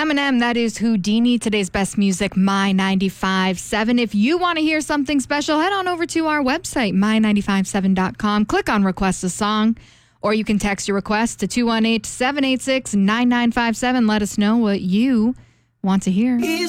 Eminem, that is Houdini. Today's best music, My 95.7. If you want to hear something special, head on over to our website, my957.com. Click on Request a Song, or you can text your request to 218-786-9957. Let us know what you want to hear.